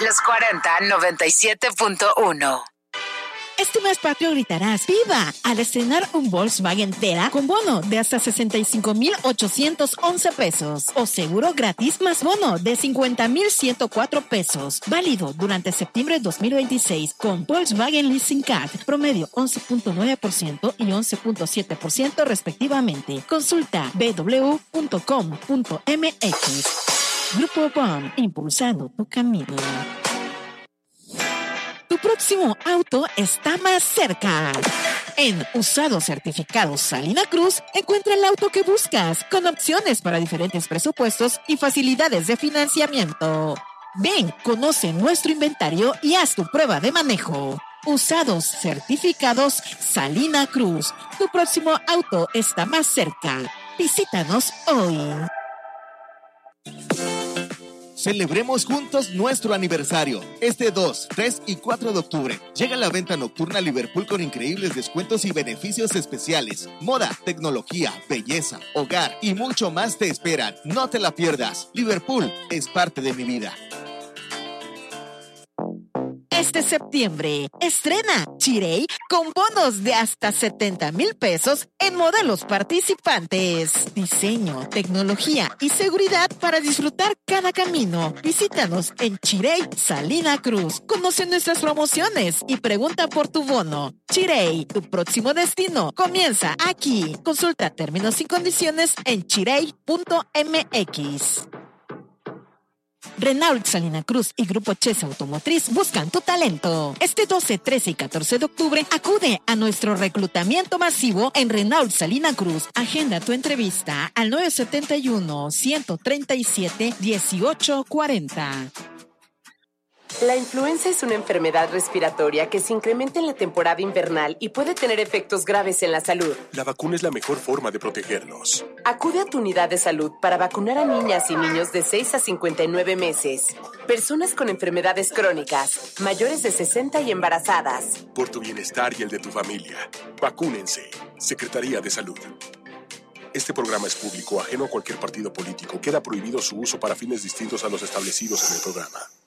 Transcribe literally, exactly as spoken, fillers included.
Los cuarenta, noventa y siete punto uno. Este mes patrio gritarás ¡viva! Al estrenar un Volkswagen Tera con bono de hasta sesenta y cinco mil ochocientos once pesos o seguro gratis más bono de cincuenta mil ciento cuatro pesos. Válido durante septiembre dos mil veintiséis con Volkswagen Leasing Card, promedio once punto nueve por ciento y once punto siete por ciento respectivamente. Consulta b w punto com punto m x. Grupo B O M, impulsando tu camino. Tu próximo auto está más cerca. En Usados Certificados Salina Cruz, encuentra el auto que buscas, con opciones para diferentes presupuestos y facilidades de financiamiento. Ven, conoce nuestro inventario y haz tu prueba de manejo. Usados Certificados Salina Cruz. Tu próximo auto está más cerca. Visítanos hoy. Celebremos juntos nuestro aniversario. Este dos, tres y cuatro de octubre. Llega la venta nocturna a Liverpool con increíbles descuentos y beneficios especiales. Moda, tecnología, belleza, hogar y mucho más te esperan. No te la pierdas. Liverpool es parte de mi vida. Este septiembre, estrena Chirey con bonos de hasta setenta mil pesos en modelos participantes. Diseño, tecnología y seguridad para disfrutar cada camino. Visítanos en Chirey Salina Cruz. Conoce nuestras promociones y pregunta por tu bono. Chirey, tu próximo destino comienza aquí. Consulta términos y condiciones en chirey punto m x. Renault Salina Cruz y Grupo Chesa Automotriz buscan tu talento. Este doce, trece y catorce de octubre acude a nuestro reclutamiento masivo en Renault Salina Cruz. Agenda tu entrevista al nueve siete uno, uno tres siete, uno ocho cuatro cero. La influenza es una enfermedad respiratoria que se incrementa en la temporada invernal y puede tener efectos graves en la salud. La vacuna es la mejor forma de protegernos. Acude a tu unidad de salud para vacunar a niñas y niños de seis a cincuenta y nueve meses, personas con enfermedades crónicas, mayores de sesenta y embarazadas. Por tu bienestar y el de tu familia, vacúnense. Secretaría de Salud. Este programa es público, ajeno a cualquier partido político. Queda prohibido su uso para fines distintos a los establecidos en el programa.